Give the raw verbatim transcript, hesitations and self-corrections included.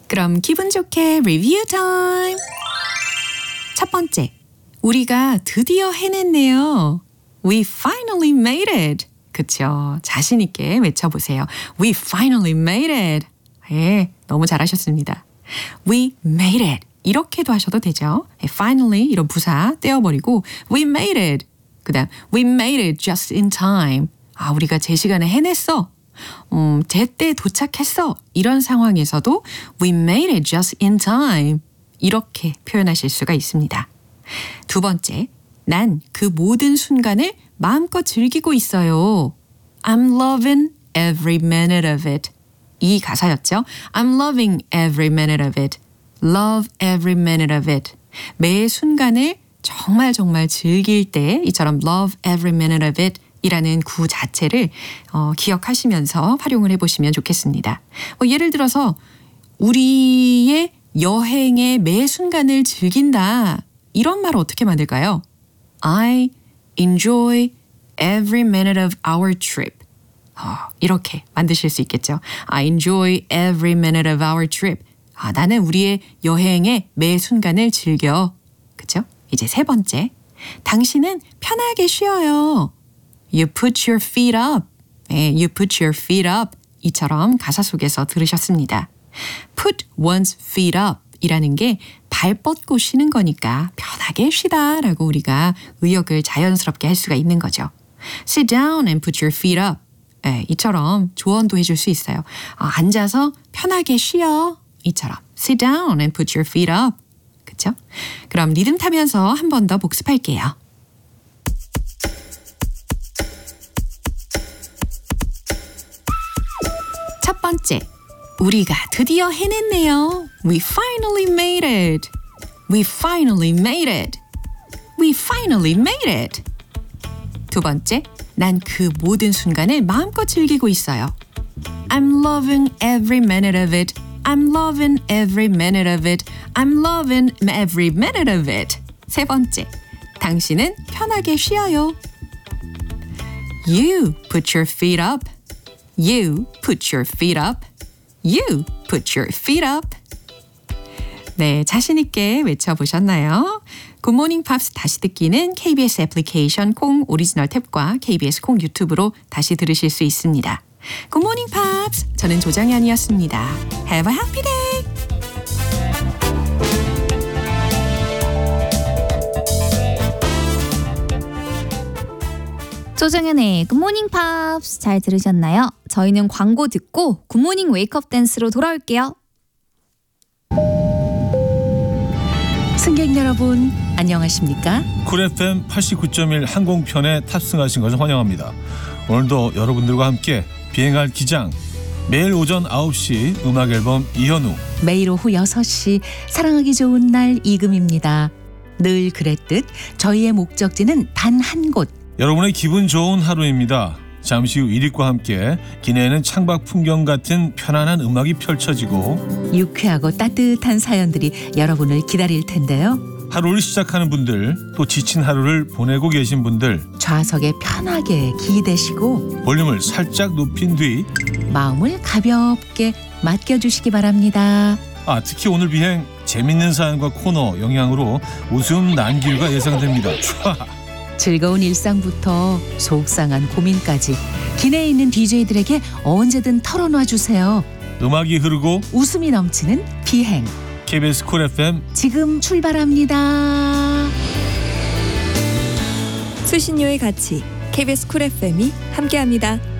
그럼 기분 좋게 리뷰 타임. 첫 번째, 우리가 드디어 해냈네요. We finally made it. 그쵸? 자신 있게 외쳐보세요. We finally made it. 예, 너무 잘하셨습니다. We made it. 이렇게도 하셔도 되죠. Finally 이런 부사 떼어버리고 We made it. 그 다음 We made it just in time. 아, 우리가 제 시간에 해냈어. 음, 제때 도착했어. 이런 상황에서도 We made it just in time. 이렇게 표현하실 수가 있습니다. 두 번째, 난 그 모든 순간을 마음껏 즐기고 있어요. I'm loving every minute of it. 이 가사였죠. I'm loving every minute of it. Love every minute of it. 매 순간을 정말 정말 즐길 때 이처럼 love every minute of it 이라는 구 자체를 어, 기억하시면서 활용을 해보시면 좋겠습니다. 뭐 예를 들어서 우리의 여행의 매 순간을 즐긴다. 이런 말 어떻게 만들까요? I enjoy every minute of our trip. 어, 이렇게 만드실 수 있겠죠. I enjoy every minute of our trip. 아, 나는 우리의 여행의 매 순간을 즐겨. 그렇죠? 이제 세 번째. 당신은 편하게 쉬어요. You put your feet up. 네, you put your feet up. 이처럼 가사 속에서 들으셨습니다. Put one's feet up 이라는 게 발 뻗고 쉬는 거니까 편하게 쉬다 라고 우리가 의역을 자연스럽게 할 수가 있는 거죠. Sit down and put your feet up. 네, 이처럼 조언도 해줄 수 있어요. 아, 앉아서 편하게 쉬어. 이처럼 Sit down and put your feet up. 그렇죠? 그럼 리듬 타면서 한 번 더 복습할게요. 첫 번째, 우리가 드디어 해냈네요. We finally made it. We finally made it. We finally made it. 두 번째, 난 그 모든 순간을 마음껏 즐기고 있어요. I'm loving every minute of it. I'm loving every minute of it. I'm loving every minute of it. 세 번째, 당신은 편하게 쉬어요. You put your feet up. You put your feet up. You put your feet up. 네, 자신 있게 외쳐보셨나요? 굿모닝 팝스 다시 듣기는 케이비에스 애플리케이션 콩 오리지널 탭과 케이비에스 콩 유튜브로 다시 들으실 수 있습니다. 굿모닝 팝스, 저는 조정연이었습니다. Have a happy day! 조정연의 굿모닝 팝스 잘 들으셨나요? 저희는 광고 듣고 굿모닝 웨이크업 댄스로 돌아올게요. 승객 여러분, 안녕하십니까? 쿨 에프엠 팔십구 점 일 항공편에 탑승하신 것을 환영합니다. 오늘도 여러분들과 함께 비행할 기장, 매일 오전 아홉 시 음악 앨범 이현우, 매일 오후 여섯 시 사랑하기 좋은 날 이금입니다. 늘 그랬듯 저희의 목적지는 단 한 곳. 여러분의 기분 좋은 하루입니다. 잠시 후 일익과 함께 기내에는 창밖 풍경 같은 편안한 음악이 펼쳐지고 유쾌하고 따뜻한 사연들이 여러분을 기다릴 텐데요. 하루를 시작하는 분들, 또 지친 하루를 보내고 계신 분들, 좌석에 편하게 기대시고 볼륨을 살짝 높인 뒤 마음을 가볍게 맡겨주시기 바랍니다. 아, 특히 오늘 비행 재밌는 사연과 코너 영향으로 웃음 난기류가 예상됩니다. 즐거운 일상부터 속상한 고민까지 기내에 있는 디제이들에게 언제든 털어놔 주세요. 음악이 흐르고 웃음이 넘치는 비행. 케이비에스 쿨 에프엠 지금 출발합니다. 수신료의 가치 케이비에스 쿨 에프엠이 함께합니다.